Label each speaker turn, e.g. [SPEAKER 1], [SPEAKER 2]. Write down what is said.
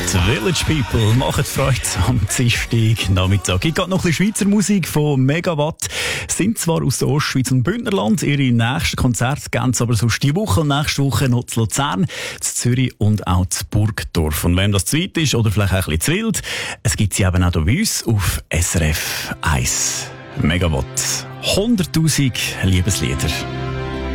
[SPEAKER 1] Die Village People machen Freude am Dienstag Nachmittag. Ich gehe noch ein bisschen Schweizer Musik von Megawatt. Sind zwar aus der Ostschweiz und Bündnerland. Ihre nächsten Konzerte gehen aber sonst die Woche und nächste Woche noch zu Luzern, zu Zürich und auch zu Burgdorf. Und wenn das zu weit ist oder vielleicht auch ein bisschen zu wild, es gibt sie eben auch hier bei uns auf SRF 1. Megawatt. 100'000 Liebeslieder.